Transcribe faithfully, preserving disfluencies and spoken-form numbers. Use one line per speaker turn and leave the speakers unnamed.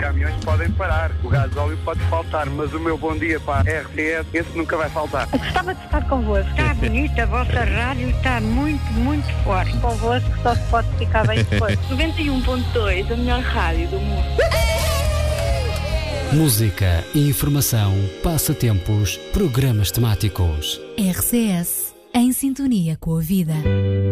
caminhões podem parar, o gasóleo pode faltar, mas o meu bom dia para a R T S, esse nunca vai faltar.
Eu gostava de estar convosco. Está bonita, a vossa rádio está muito, muito forte. Convosco só se pode ficar bem depois.
noventa e um ponto dois, a melhor rádio do mundo.
Música, informação, passatempos, programas temáticos.
R C S, em sintonia com a vida.